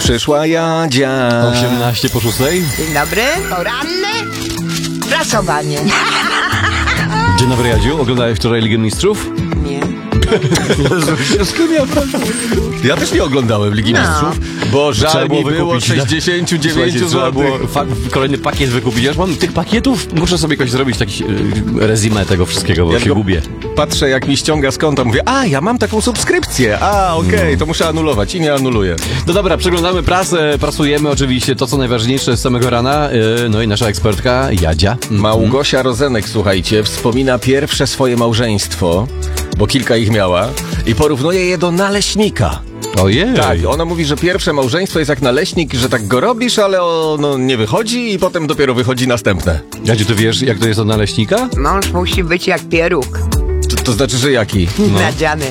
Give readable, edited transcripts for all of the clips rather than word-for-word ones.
Przyszła Jadzia. 18 po 6. Dzień dobry, poranne prasowanie. Dzień dobry, Jadziu. Oglądałeś wczoraj Ligę Mistrzów? Nie. Ja też nie oglądałem Ligi Mistrzów, bo żal mi było 69 Trzeba było zł. kolejny pakiet wykupić. Ja już mam tych pakietów, muszę sobie jakoś zrobić taki rezumé tego wszystkiego, bo Ja się tylko gubię. patrzę, jak mi ściąga z konta, mówię, ja mam taką subskrypcję, okej, to muszę anulować i nie anuluję. No dobra, przeglądamy prasę, prasujemy oczywiście to, co najważniejsze z samego rana. No i nasza ekspertka Jadzia. Małgosia Rozenek, słuchajcie, wspomina pierwsze swoje małżeństwo, bo kilka ich miała, i porównuje je do naleśnika. Ojej. Tak, ona mówi, że pierwsze małżeństwo jest jak naleśnik, że tak go robisz, ale ono nie wychodzi i potem dopiero wychodzi następne. Jadziu, ty wiesz, jak to jest od naleśnika? Mąż musi być jak pieróg, To znaczy, że jaki? nadziany.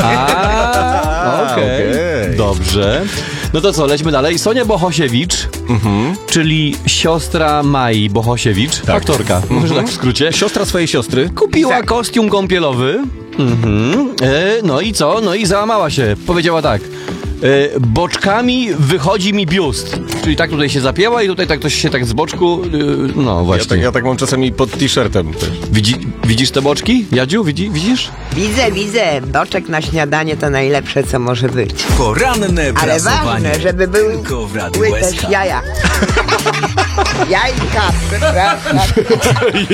Okej. okej. Dobrze. No to co, lećmy dalej. Sonia Bohosiewicz, czyli siostra Mai Bohosiewicz, aktorka, może tak w skrócie, Siostra swojej siostry. kupiła kostium kąpielowy. No i co? No i załamała się. Powiedziała tak. Boczkami wychodzi mi biust. Czyli tak tutaj się zapięła i tutaj tak ktoś się tak z boczku... no właśnie. Ja tak mam czasami pod t-shirtem też. Widzisz te boczki? Jadziu, widzisz? Widzę. Boczek na śniadanie to najlepsze, co może być. Poranne Ale prasowanie. ważne, żeby były Tylko w Radiu też SK. jaja. Jajka, przepraszam.